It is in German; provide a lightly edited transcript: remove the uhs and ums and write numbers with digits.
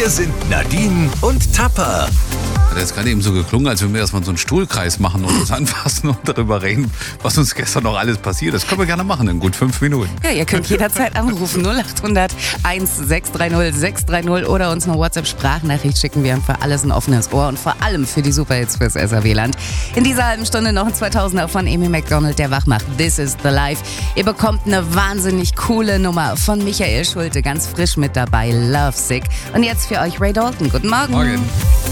Hier sind Nadine und Tapper. Hat jetzt gerade eben so geklungen, als wenn wir erstmal so einen Stuhlkreis machen und uns anfassen und darüber reden, was uns gestern noch alles passiert ist. Das können wir gerne machen in gut 5 Minuten. Ja, ihr könnt jederzeit anrufen. 0800 1630 630 oder uns eine WhatsApp-Sprachnachricht schicken. Wir haben für alles ein offenes Ohr und vor allem für die Superhits fürs SAW-Land. In dieser halben Stunde noch ein 2000er von Amy Macdonald, der wach macht. This is the Life. Ihr bekommt eine wahnsinnig coole Nummer von Michael Schulte, ganz frisch mit dabei. Lovesick. Und jetzt für euch Ray Dalton. Guten Morgen. Morgen.